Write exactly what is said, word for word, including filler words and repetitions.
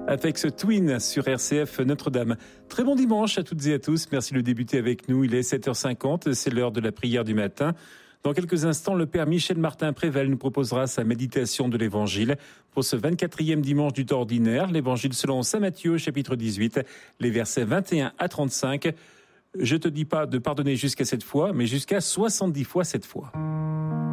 avec ce Twin sur R C F Notre-Dame. Très bon dimanche à toutes et à tous. Merci de débuter avec nous. Il est sept heures cinquante, c'est l'heure de la prière du matin. Dans quelques instants, le Père Michel Martin Prével nous proposera sa méditation de l'Évangile pour ce vingt-quatrième dimanche du temps ordinaire. L'Évangile selon saint Matthieu, chapitre dix-huit, les versets vingt et un à trente-cinq. Je te dis pas de pardonner jusqu'à sept fois, mais jusqu'à soixante-dix fois sept fois.